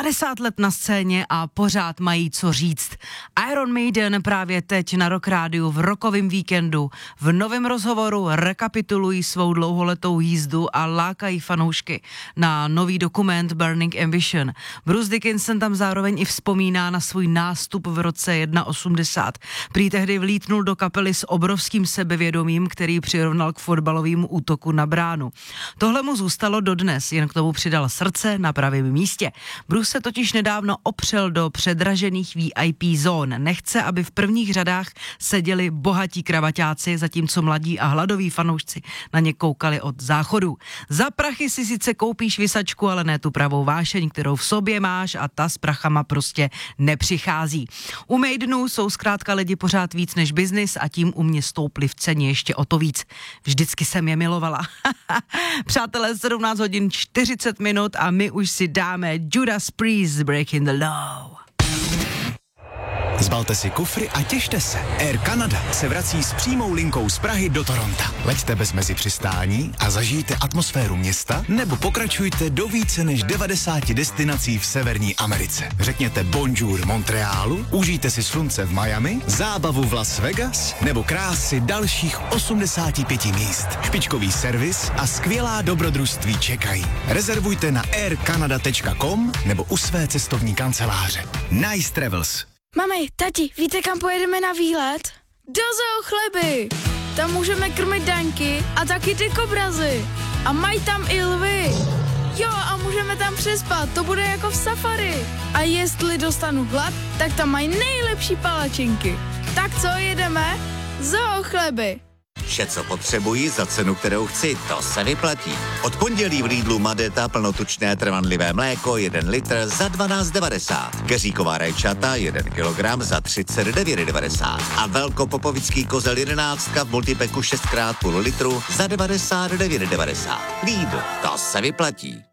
50 let na scéně a pořád mají co říct. Iron Maiden právě teď na Rock Rádiu v rockovém víkendu v novém rozhovoru rekapitulují svou dlouholetou jízdu a lákají fanoušky na nový dokument Burning Ambition. Bruce Dickinson tam zároveň i vzpomíná na svůj nástup v roce 1981. Prý tehdy vlítnul do kapely s obrovským sebevědomím, který přirovnal k fotbalovému útoku na bránu. Tohle mu zůstalo dodnes, jen k tomu přidal srdce na pravém místě. Bruce se totiž nedávno opřel do předražených VIP zón. Nechce, aby v prvních řadách seděli bohatí kravaťáci, zatímco mladí a hladoví fanoušci na ně koukali od záchodu. Za prachy si sice koupíš visačku, ale ne tu pravou vášeň, kterou v sobě máš, a ta s prachama prostě nepřichází. U Maidenu jsou zkrátka lidi pořád víc než biznis a tím u mě stoupli v ceně ještě o to víc. Vždycky jsem je milovala. Přátelé, 17 hodin 40 minut a my už si dáme Judas Priest, Breaking the Law. Zbalte si kufry a těšte se. Air Canada se vrací s přímou linkou z Prahy do Toronta. Leďte bez mezi přistání a zažijte atmosféru města, nebo pokračujte do více než 90 destinací v Severní Americe. Řekněte bonjour Montrealu, užijte si slunce v Miami, zábavu v Las Vegas nebo krásy dalších 85 míst. Špičkový servis a skvělá dobrodružství čekají. Rezervujte na aircanada.com nebo u své cestovní kanceláře. Nice Travels. Mami, tati, víte, kam pojedeme na výlet? Do Zoo Chleby! Tam můžeme krmit daňky a taky ty kobrazy. A mají tam i lvy. Jo, a můžeme tam přespat, to bude jako v safari. A jestli dostanu hlad, tak tam mají nejlepší palačinky. Tak co, jedeme? Zoo Chleby! Vše, co potřebuji za cenu, kterou chci, to se vyplatí. Od pondělí v Lidlu Madeta plnotučné trvanlivé mléko 1 litr za 12,90. Keříková rajčata 1 kilogram za 39,90. A velkopopovický kozel 11 v multipeku 6x půl litru za 99,90. Lidl, to se vyplatí.